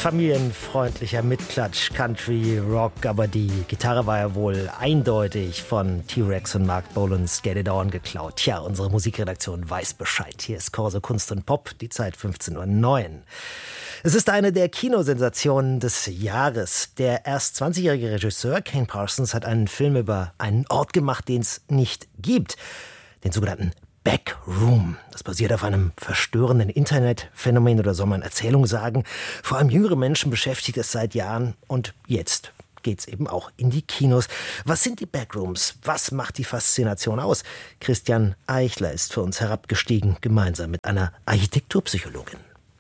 familienfreundlicher Mitklatsch, Country, Rock, aber die Gitarre war ja wohl eindeutig von T-Rex und Mark Bolans Get It On geklaut. Tja, unsere Musikredaktion weiß Bescheid. Hier ist Corso Kunst und Pop, die Zeit 15:09 Uhr. Es ist eine der Kinosensationen des Jahres. Der erst 20-jährige Regisseur Kane Parsons hat einen Film über einen Ort gemacht, den es nicht gibt. Den sogenannten Backroom. Das basiert auf einem verstörenden Internetphänomen oder soll man Erzählung sagen. Vor allem jüngere Menschen beschäftigt es seit Jahren und jetzt geht's eben auch in die Kinos. Was sind die Backrooms? Was macht die Faszination aus? Christian Eichler ist für uns herabgestiegen, gemeinsam mit einer Architekturpsychologin.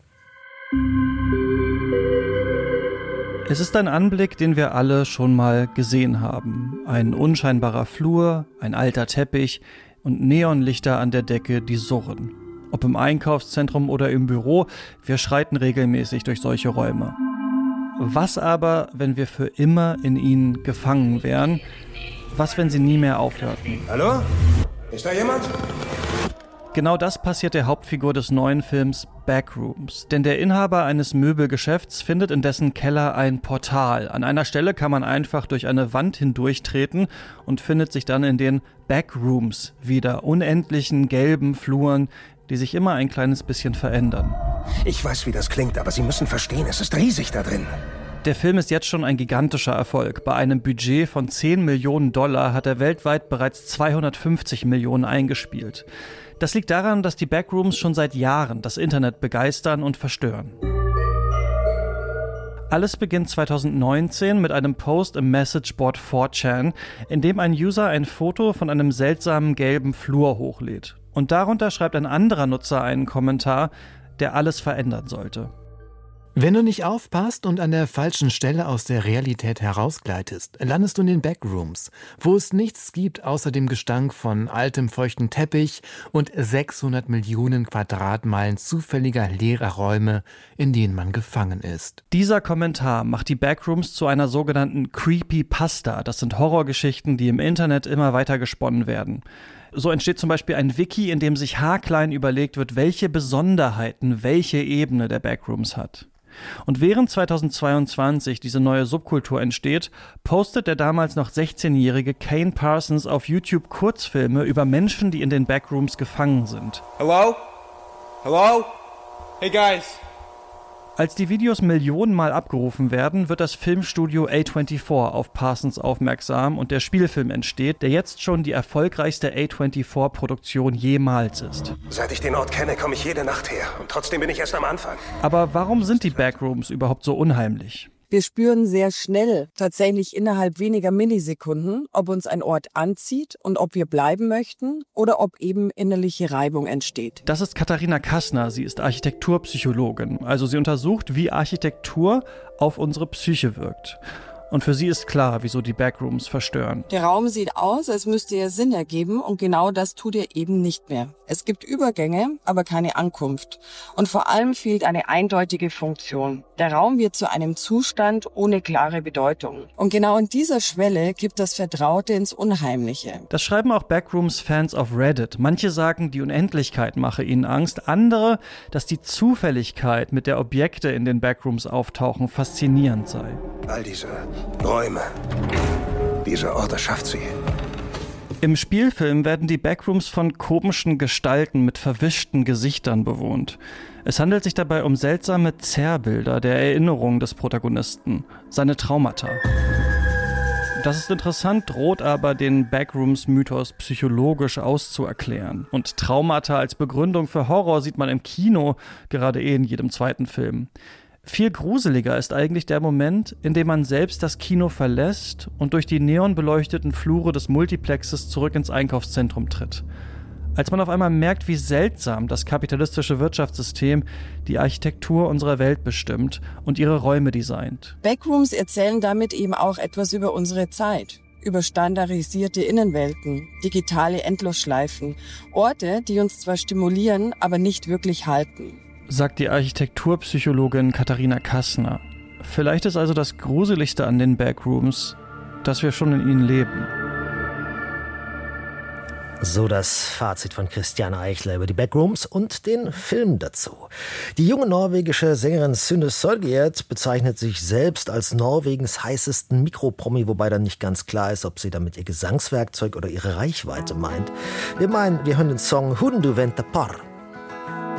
Es ist ein Anblick, den wir alle schon mal gesehen haben. Ein unscheinbarer Flur, ein alter Teppich und Neonlichter an der Decke, die surren. Ob im Einkaufszentrum oder im Büro, wir schreiten regelmäßig durch solche Räume. Was aber, wenn wir für immer in ihnen gefangen wären? Was, wenn sie nie mehr aufhörten? Hallo? Ist da jemand? Genau das passiert der Hauptfigur des neuen Films Backrooms. Denn der Inhaber eines Möbelgeschäfts findet in dessen Keller ein Portal. An einer Stelle kann man einfach durch eine Wand hindurchtreten und findet sich dann in den Backrooms wieder. Unendlichen gelben Fluren, die sich immer ein kleines bisschen verändern. Ich weiß, wie das klingt, aber Sie müssen verstehen, es ist riesig da drin. Der Film ist jetzt schon ein gigantischer Erfolg. Bei einem Budget von $10 Millionen hat er weltweit bereits 250 Millionen eingespielt. Das liegt daran, dass die Backrooms schon seit Jahren das Internet begeistern und verstören. Alles beginnt 2019 mit einem Post im Messageboard 4chan, in dem ein User ein Foto von einem seltsamen gelben Flur hochlädt. Und darunter schreibt ein anderer Nutzer einen Kommentar, der alles verändern sollte. Wenn du nicht aufpasst und an der falschen Stelle aus der Realität herausgleitest, landest du in den Backrooms, wo es nichts gibt außer dem Gestank von altem feuchten Teppich und 600 Millionen Quadratmeilen zufälliger leerer Räume, in denen man gefangen ist. Dieser Kommentar macht die Backrooms zu einer sogenannten Creepypasta. Das sind Horrorgeschichten, die im Internet immer weiter gesponnen werden. So entsteht zum Beispiel ein Wiki, in dem sich haarklein überlegt wird, welche Besonderheiten welche Ebene der Backrooms hat. Und während 2022 diese neue Subkultur entsteht, postet der damals noch 16-jährige Kane Parsons auf YouTube Kurzfilme über Menschen, die in den Backrooms gefangen sind. Hello? Hello? Hey guys. Als die Videos millionenmal abgerufen werden, wird das Filmstudio A24 auf Parsons aufmerksam und der Spielfilm entsteht, der jetzt schon die erfolgreichste A24-Produktion jemals ist. Seit ich den Ort kenne, komme ich jede Nacht her. Und trotzdem bin ich erst am Anfang. Aber warum sind die Backrooms überhaupt so unheimlich? Wir spüren sehr schnell, tatsächlich innerhalb weniger Millisekunden, ob uns ein Ort anzieht und ob wir bleiben möchten oder ob eben innerliche Reibung entsteht. Das ist Katharina Kassner, sie ist Architekturpsychologin. Also sie untersucht, wie Architektur auf unsere Psyche wirkt. Und für sie ist klar, wieso die Backrooms verstören. Der Raum sieht aus, als müsste er Sinn ergeben und genau das tut er eben nicht mehr. Es gibt Übergänge, aber keine Ankunft. Und vor allem fehlt eine eindeutige Funktion. Der Raum wird zu einem Zustand ohne klare Bedeutung. Und genau an dieser Schwelle gibt das Vertraute ins Unheimliche. Das schreiben auch Backrooms-Fans auf Reddit. Manche sagen, die Unendlichkeit mache ihnen Angst. Andere, dass die Zufälligkeit, mit der Objekte in den Backrooms auftauchen, faszinierend sei. All diese Räume, diese Orte schafft sie. Im Spielfilm werden die Backrooms von komischen Gestalten mit verwischten Gesichtern bewohnt. Es handelt sich dabei um seltsame Zerrbilder der Erinnerung des Protagonisten, seine Traumata. Das ist interessant, droht aber den Backrooms-Mythos psychologisch auszuerklären. Und Traumata als Begründung für Horror sieht man im Kino gerade in jedem zweiten Film. Viel gruseliger ist eigentlich der Moment, in dem man selbst das Kino verlässt und durch die neonbeleuchteten Flure des Multiplexes zurück ins Einkaufszentrum tritt. Als man auf einmal merkt, wie seltsam das kapitalistische Wirtschaftssystem die Architektur unserer Welt bestimmt und ihre Räume designt. Backrooms erzählen damit eben auch etwas über unsere Zeit. Über standardisierte Innenwelten, digitale Endlosschleifen, Orte, die uns zwar stimulieren, aber nicht wirklich halten. Sagt die Architekturpsychologin Katharina Kassner. Vielleicht ist also das Gruseligste an den Backrooms, dass wir schon in ihnen leben. So das Fazit von Christiane Eichler über die Backrooms und den Film dazu. Die junge norwegische Sängerin Synne Sørgiedt bezeichnet sich selbst als Norwegens heißesten Mikropromi, wobei dann nicht ganz klar ist, ob sie damit ihr Gesangswerkzeug oder ihre Reichweite meint. Wir hören den Song Hun du venter par.